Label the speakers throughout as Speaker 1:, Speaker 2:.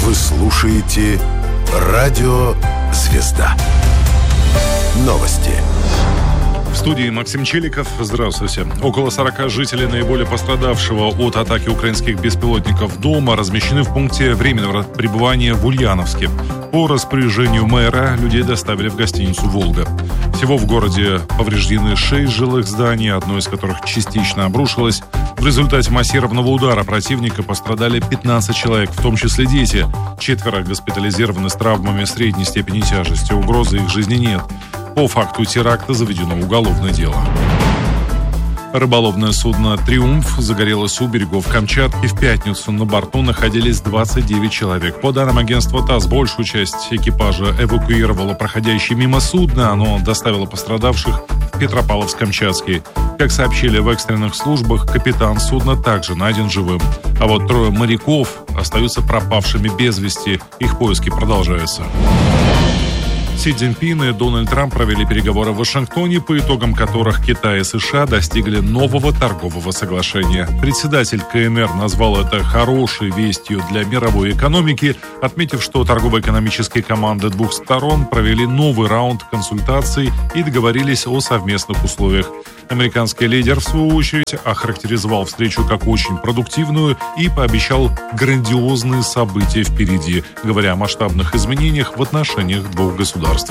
Speaker 1: Вы слушаете «Радио Звезда». Новости.
Speaker 2: В студии Максим Челиков. Здравствуйте. Около 40 жителей наиболее пострадавшего от атаки украинских беспилотников дома размещены в пункте временного пребывания в Ульяновске. По распоряжению мэра людей доставили в гостиницу «Волга». Всего в городе повреждены 6 жилых зданий, одно из которых частично обрушилось. В результате массированного удара противника пострадали 15 человек, в том числе дети. 4 госпитализированы с травмами средней степени тяжести. Угрозы их жизни нет. По факту теракта заведено уголовное дело. Рыболовное судно «Триумф» загорелось у берегов Камчатки. В пятницу на борту находились 29 человек. По данным агентства ТАСС, большую часть экипажа эвакуировало проходящее мимо судно. Оно доставило пострадавших в Петропавловск-Камчатский. Как сообщили в экстренных службах, капитан судна также найден живым. А вот 3 моряков остаются пропавшими без вести. Их поиски продолжаются. Си Цзиньпин и Дональд Трамп провели переговоры в Вашингтоне, по итогам которых Китай и США достигли нового торгового соглашения. Председатель КНР назвал это хорошей вестью для мировой экономики, отметив, что торгово-экономические команды двух сторон провели новый раунд консультаций и договорились о совместных условиях. Американский лидер, в свою очередь, охарактеризовал встречу как очень продуктивную и пообещал грандиозные события впереди, говоря о масштабных изменениях в отношениях двух государств.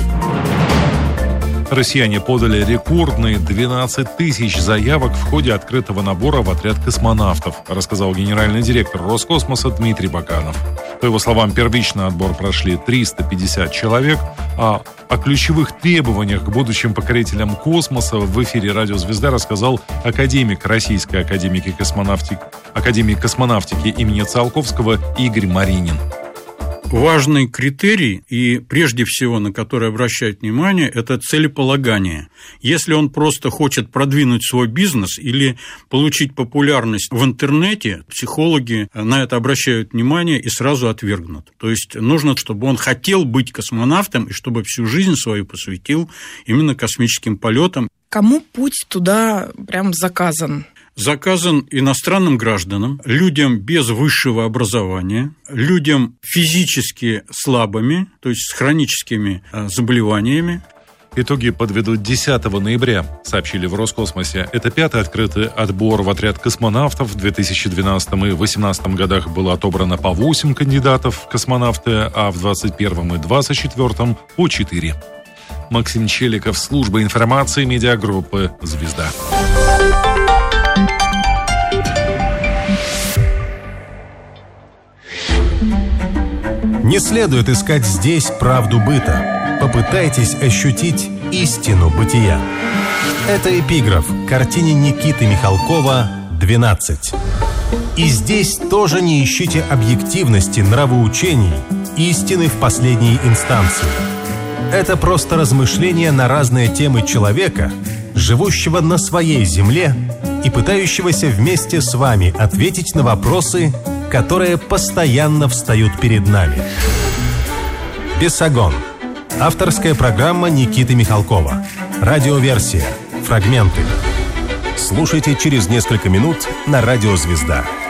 Speaker 2: Россияне подали рекордные 12 тысяч заявок в ходе открытого набора в отряд космонавтов, рассказал генеральный директор Роскосмоса Дмитрий Баканов. По его словам, первичный отбор прошли 350 человек, а о ключевых требованиях к будущим покорителям космоса в эфире «Радио Звезда» рассказал академик Российской академии космонавтики имени Циолковского Игорь Маринин.
Speaker 3: Важный критерий, и прежде всего, на который обращают внимание, это целеполагание. Если он просто хочет продвинуть свой бизнес или получить популярность в интернете, психологи на это обращают внимание и сразу отвергнут. То есть нужно, чтобы он хотел быть космонавтом и чтобы всю жизнь свою посвятил именно космическим полетам.
Speaker 4: Кому путь туда прям заказан?
Speaker 3: Заказан иностранным гражданам, людям без высшего образования, людям физически слабыми, то есть с хроническими заболеваниями.
Speaker 2: Итоги подведут 10 ноября, сообщили в Роскосмосе. Это 5-й открытый отбор в отряд космонавтов. В 2012 и 2018 годах было отобрано по 8 кандидатов в космонавты, а в 2021 и 2024 по 4. Максим Челиков, служба информации медиагруппы «Звезда».
Speaker 5: Не следует искать здесь правду быта. Попытайтесь ощутить истину бытия. Это эпиграф к картине Никиты Михалкова «12». И здесь тоже не ищите объективности, нравоучений, истины в последней инстанции. Это просто размышления на разные темы человека, живущего на своей земле и пытающегося вместе с вами ответить на вопросы, которые постоянно встают перед нами. «Бесогон». Авторская программа Никиты Михалкова. Радиоверсия. Фрагменты. Слушайте через несколько минут на «Радио Звезда».